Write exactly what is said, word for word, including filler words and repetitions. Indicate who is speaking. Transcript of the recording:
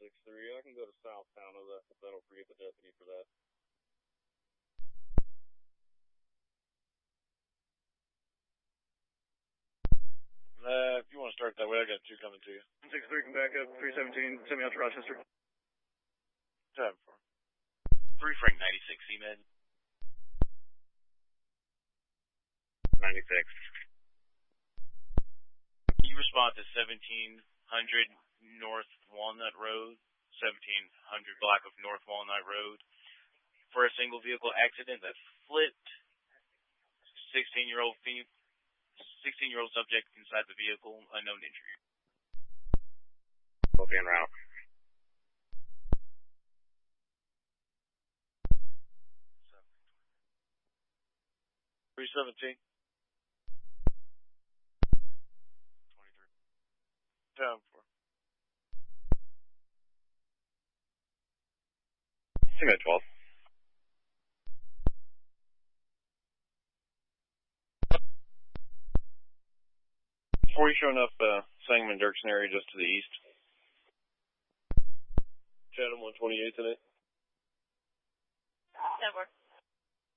Speaker 1: six three. I can go to South Town of that, if that'll free up the deputy for that.
Speaker 2: Uh, if you want to start that way, I got two coming to you.
Speaker 1: six three can back up. three seventeen, send me out to Rochester.
Speaker 2: Time for
Speaker 3: three Frank ninety-six, C-Med.
Speaker 1: ninety-six.
Speaker 3: You respond to seventeen hundred North Walnut Road, seventeen hundred block of North Walnut Road, for a single vehicle accident that flipped sixteen-year-old female. sixteen-year-old subject inside the vehicle, unknown injury.
Speaker 1: Okay, en route.
Speaker 2: three seventeen.
Speaker 3: twenty-three.
Speaker 2: Time for
Speaker 1: C-Med twelve.
Speaker 2: Before you showing up, uh, Sangamon Dirksen area just to the east. Chatham one twenty-eight today.
Speaker 4: That works.